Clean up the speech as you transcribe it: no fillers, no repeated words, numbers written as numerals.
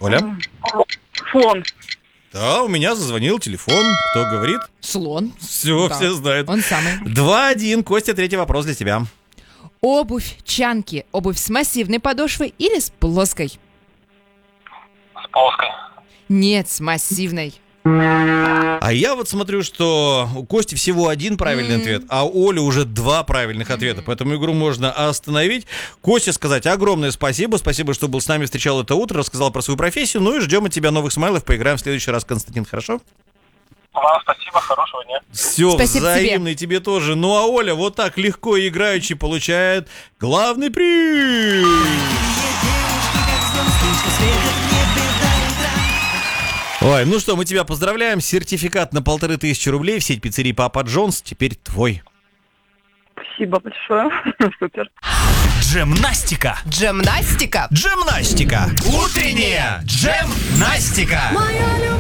Оля? Слон. Да, у меня зазвонил телефон. Кто говорит? Слон. Все, Да. все знают. Он самый. 2-1. Костя, третий вопрос для тебя. Обувь чанки. Обувь с массивной подошвой или с плоской? С плоской. Нет, с массивной. А я вот смотрю, что у Кости всего один правильный ответ, а у Оли уже 2 правильных ответа. Поэтому игру можно остановить. Косте сказать огромное спасибо. Спасибо, что был с нами, встречал это утро, рассказал про свою профессию. Ну и ждем от тебя новых смайлов. Поиграем в следующий раз, Константин, хорошо? Вам спасибо, хорошего дня. Все, Спасибо взаимно, и тебе тоже. Ну а Оля вот так легко и играючи получает главный приз. Ой, ну что, мы тебя поздравляем. Сертификат на 1500 рублей в сеть пиццерий Папа Джонс теперь твой. Спасибо большое. Супер. Джемнастика. Джемнастика. Джемнастика. Утренняя джемнастика. Моя любовь.